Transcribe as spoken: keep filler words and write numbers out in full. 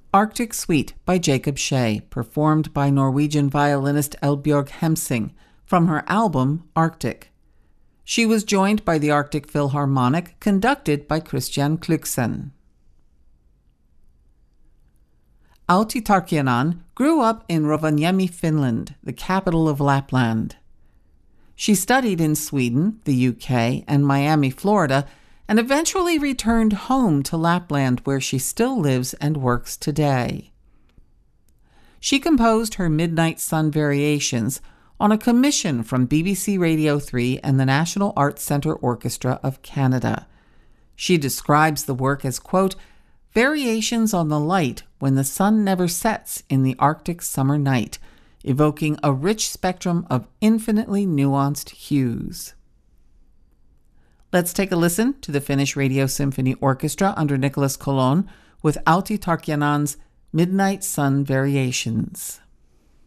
Arctic Suite by Jacob Shea, performed by Norwegian violinist Elbjørg Hemsing, from her album Arctic. She was joined by the Arctic Philharmonic, conducted by Christian Kluksen. Outi Tarkkanen grew up in Rovaniemi, Finland, the capital of Lapland. She studied in Sweden, the U K, and Miami, Florida, and eventually returned home to Lapland, where she still lives and works today. She composed her Midnight Sun Variations on a commission from B B C Radio three and the National Arts Centre Orchestra of Canada. She describes the work as, quote, variations on the light when the sun never sets in the Arctic summer night, evoking a rich spectrum of infinitely nuanced hues. Let's take a listen to the Finnish Radio Symphony Orchestra under Nicholas Colon with Outi Tarkkanen's Midnight Sun Variations.